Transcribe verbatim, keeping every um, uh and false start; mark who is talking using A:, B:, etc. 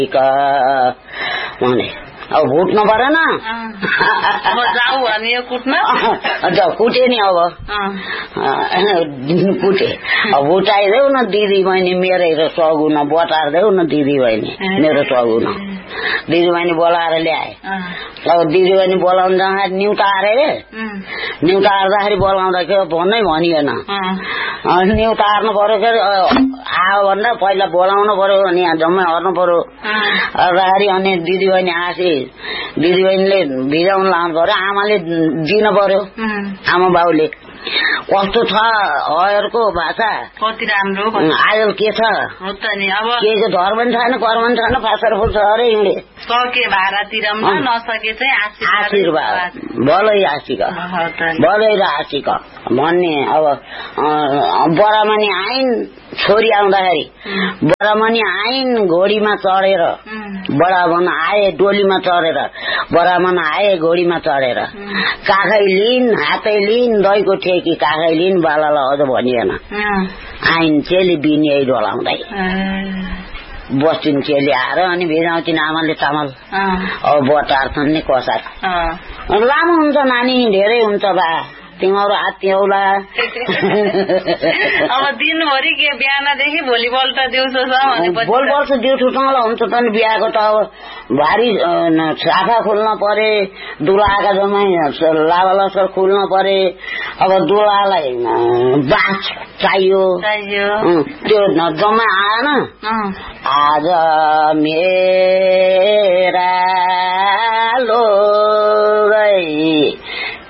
A: भने अब भुट्नु परेन
B: जाऊ हामी यो कुट्न
A: कुटे नि अब कुटे अब भुटाइदेऊ न दिदी बहिनी मेरै र सगुन बटार्देऊ न दिदी बहिनी मेरो सगुन दिदी बहिनी बोलाएर ल्याए अब दिदी बहिनी बोलाउनु जाँदाखेरि निउटा आरे रे निउटा आर्दाखेरि बोलाउँदाखेरि भन्नै भनिएन निउटा आर्नु पर्यो के आयो भन्दा पहिला बोलाउनु पर्यो अनि यहाँ जम्मै हर्नु पर्यो अर्दाखेरि अनि दिदी बहिनी आसी दिदी बहिनीले भिजाउनु लाउनु पर्यो आमाले दिन पर्यो आमा बाउले कस्तो छ अयरको भाषा
B: कति राम्रो
A: आयो के छ
B: हो त नि अब
A: के छ धर पनि छैन कर पनि छैन फासर फुल छ अरे हिँडे
B: सके भाडातिर नसके चाहिँ
A: आशीर्वाद भलै आशिक भलै र आशिक भन्ने अब बरामनी आइन् छोरी आउँदाखेरि बरामनी आइन् घोडीमा चढेर बरामन आए डोलीमा चढेर बरामन आए घोडीमा चढेर काखै लिन हातै लिन दहीको ठेकी काखै लिन बालालाई अझ भनिएन आइन् चेली बिनी डोलाउँदै बस्छिन् चेली आएर अनि भिजाउँछिन् आमाले चामल अब बटार्छन् नि कसार लामो हुन्छ नानी धेरै हुन्छ बा तिमीहरू आत्तियौला
B: अब दिनभरि के बिहानदेखि भोलिपल्ट दिउँसोसम्म
A: भोलिपल्ट दिउँसोसम्म हुन्छ त नि बिहाको त अब भारी साफा खोल्न परे दुलाका जम्मै लाभा लसर खोल्न परे अब दुलालाई बाँच चाहियो त्यो जम्मै आएन आज मेरा लोगै